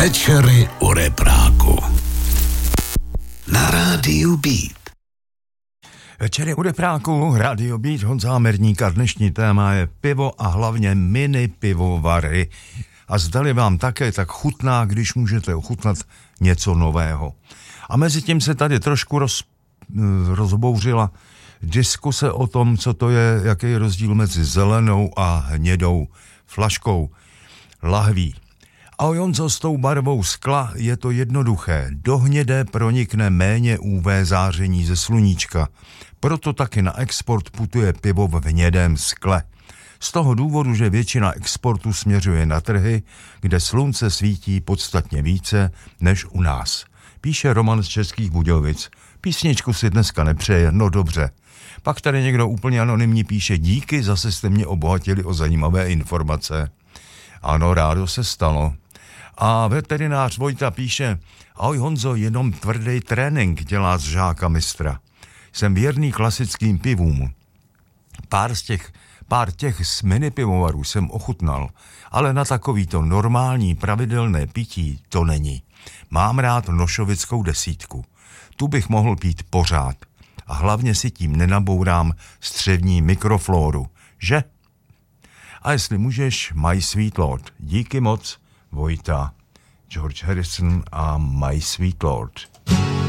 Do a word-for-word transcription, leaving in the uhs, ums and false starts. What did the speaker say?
Večery u repráku na rádiu Beat. Večery u repráku, rádio Beat, Honza Merník a dnešní téma je pivo a hlavně mini pivovary. A zdali vám také tak chutná, když můžete ochutnat něco nového. A mezi tím se tady trošku roz, rozbouřila diskuse o tom, co to je, jaký je rozdíl mezi zelenou a hnědou flaškou lahví. A Honzo, s tou barvou skla je to jednoduché. Do hnědé pronikne méně ú vé záření ze sluníčka. Proto taky na export putuje pivo v hnědém skle. Z toho důvodu, že většina exportu směřuje na trhy, kde slunce svítí podstatně více než u nás. Píše Roman z Českých Budějovic. Písničku si dneska nepřeje, no dobře. Pak tady někdo úplně anonymní píše: díky, zase jste mě obohatili o zajímavé informace. Ano, rádo se stalo. A veterinář Vojta píše: ahoj Honzo, jenom tvrdý trénink dělá z žáka mistra. Jsem věrný klasickým pivům. Pár z těch, pár těch z mini pivovarů jsem ochutnal, ale na takovýto normální pravidelné pití to není. Mám rád nošovickou desítku. Tu bych mohl pít pořád. A hlavně si tím nenabourám střevní mikroflóru, že? A jestli můžeš, My Sweet Lord. Díky moc, Vojta. George Harrison a My Sweet Lord.